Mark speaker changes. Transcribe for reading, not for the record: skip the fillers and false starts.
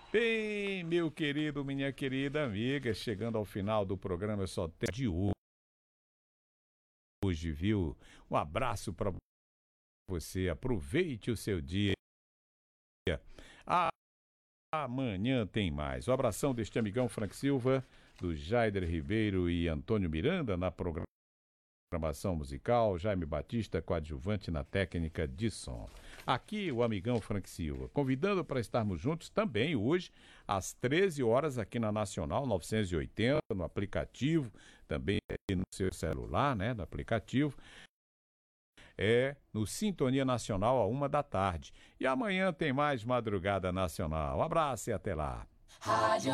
Speaker 1: Bem, meu querido, minha querida amiga, chegando ao final do programa, eu só tenho de hoje, viu? Um abraço para você, aproveite o seu dia. Amanhã tem mais. O abração deste amigão Frank Silva, do Jaider Ribeiro e Antônio Miranda na programação musical, Jaime Batista, coadjuvante na técnica de som. Aqui o amigão Frank Silva, convidando para estarmos juntos também hoje, às 13 horas, aqui na Nacional 980, no aplicativo, também no seu celular, né, no aplicativo. No Sintonia Nacional, à 1 da tarde. E amanhã tem mais Madrugada Nacional. Um abraço e até lá.